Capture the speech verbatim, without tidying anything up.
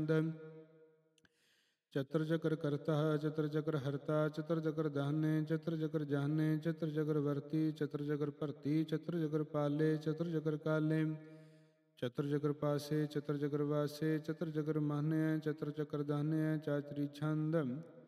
ਚਤੁਰ ਚਕਰ ਕਰਤਾ ਚਤੁਰ ਚਕਰ ਹਰਤਾ ਚਤੁਰ ਚਕਰ ਦਾਹਨੇ ਚਤੁਰ ਚਕਰ ਜਾਹਨੇ ਚਤੁਰ ਚਕਰ ਵਰਤੀ ਚਤੁਰ ਚਕਰ ਭਰਤੀ ਚਤੁਰ ਚਕਰ ਪਾਲੇ ਚਤੁਰ ਚਕਰ ਕਾਲੇ ਚਤੁਰ ਚਕਰ ਪਾਸੇ ਚਤੁਰ ਚਕਰ ਵਾਸੇ ਚਤੁਰ ਚਕਰ ਮਾਹਨਿਆ ਚਤੁਰ ਚਕਰ ਦਾਹਨਿਆ ਚਾਤਰੀ ਛੰਦ